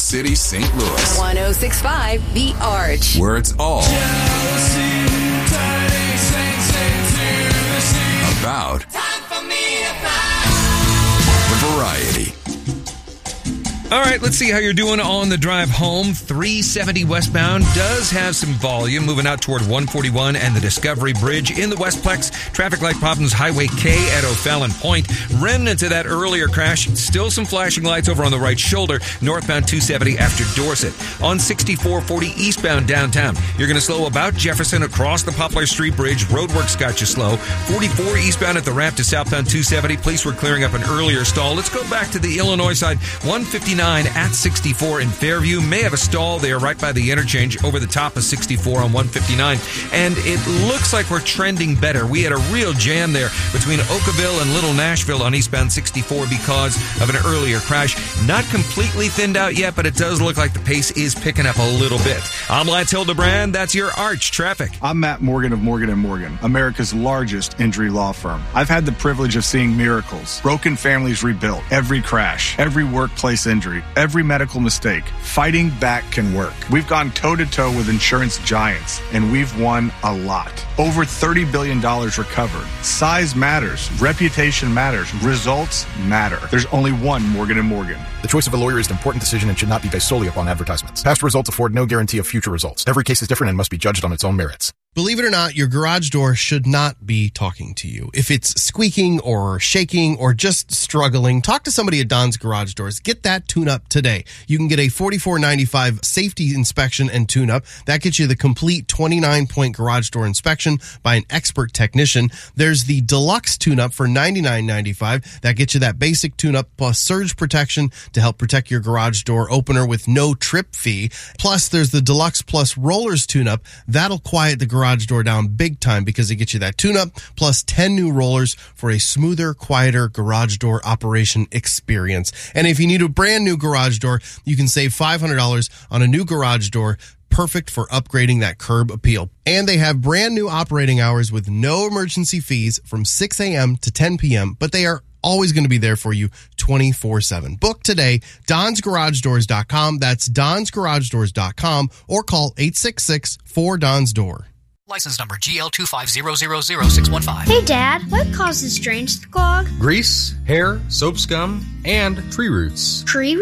City, St. Louis. 106.5 The Arch. Where it's all about the variety. All right, let's see how you're doing on the drive home. 370 westbound does have some volume moving out toward 141 and the Discovery Bridge in the Westplex. Traffic light problems, Highway K at O'Fallon Point. Remnants of that earlier crash. Still some flashing lights over on the right shoulder, northbound 270 after Dorset. On 6440 eastbound downtown, you're going to slow about Jefferson across the Poplar Street Bridge. Roadworks got you slow. 44 eastbound at the ramp to southbound 270. Police were clearing up an earlier stall. Let's go back to the Illinois side. 159 at 64 in Fairview. May have a stall there right by the interchange over the top of 64 on 159. And it looks like we're trending better. We had a real jam there between Oakville and Little Nashville on eastbound 64 because of an earlier crash. Not completely thinned out yet, but it does look like the pace is picking up a little bit. I'm Lance Hildebrand. That's your Arch Traffic. I'm Matt Morgan of Morgan & Morgan, America's largest injury law firm. I've had the privilege of seeing miracles, broken families rebuilt, every crash, every workplace injury, every medical mistake. Fighting back can work. We've gone toe-to-toe with insurance giants, and we've won a lot. Over $30 billion recovered. Size matters. Reputation matters. Results matter. There's only one Morgan & Morgan. The choice of a lawyer is an important decision and should not be based solely upon advertisements. Past results afford no guarantee of future results. Every case is different and must be judged on its own merits. Believe it or not, your garage door should not be talking to you. If it's squeaking or shaking or just struggling, talk to somebody at Don's Garage Doors. Get that tune-up today. You can get a $44.95 safety inspection and tune-up. That gets you the complete 29-point garage door inspection by an expert technician. There's the deluxe tune-up for $99.95. That gets you that basic tune-up plus surge protection to help protect your garage door opener with no trip fee. Plus, there's the deluxe plus rollers tune-up. That'll quiet the garage door down big time because it gets you that tune-up plus 10 new rollers for a smoother, quieter garage door operation experience. And if you need a brand new garage door, you can save $500 on a new garage door, perfect for upgrading that curb appeal. And they have brand new operating hours with no emergency fees from 6 a.m. to 10 p.m., but they are always going to be there for you 24/7. Book today, donsgaragedoors.com. That's donsgaragedoors.com or call 866-4DONS-DOOR. License number GL250000615. Hey, Dad, what causes drains to clog? Grease, hair, soap scum, and tree roots. Tree